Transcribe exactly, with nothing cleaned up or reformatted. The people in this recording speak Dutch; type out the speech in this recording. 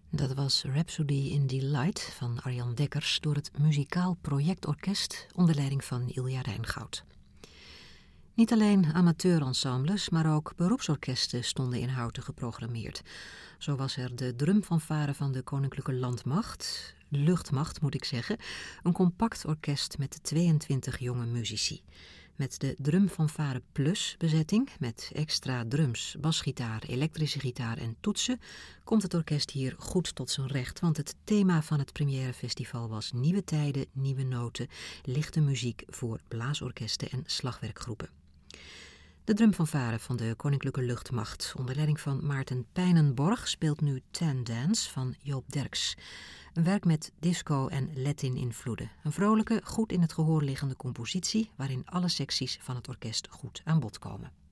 Dat was Rhapsody in Delight van Arjan Dekkers door het Muzikaal Projectorkest onder leiding van Ilja Rijngoud. Niet alleen amateurensembles, maar ook beroepsorkesten stonden in Houten geprogrammeerd. Zo was er de drumfanfare van de Koninklijke Landmacht, Luchtmacht moet ik zeggen, een compact orkest met tweeëntwintig jonge muzici. Met de drumfanfare plus bezetting, met extra drums, basgitaar, elektrische gitaar en toetsen, komt het orkest hier goed tot zijn recht, want het thema van het premièrefestival was nieuwe tijden, nieuwe noten, lichte muziek voor blaasorkesten en slagwerkgroepen. De drumfanfare van de Koninklijke Luchtmacht onder leiding van Maarten Pijnenborg speelt nu Ten Dance van Joop Derks. Een werk met disco- en Latin-invloeden. Een vrolijke, goed in het gehoor liggende compositie waarin alle secties van het orkest goed aan bod komen.